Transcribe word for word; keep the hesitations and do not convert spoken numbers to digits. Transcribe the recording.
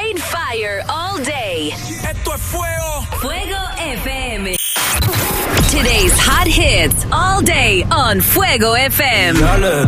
Straight fire all day. Esto es fuego. Fuego F M. Today's hot hits all day on Fuego F M. Dale.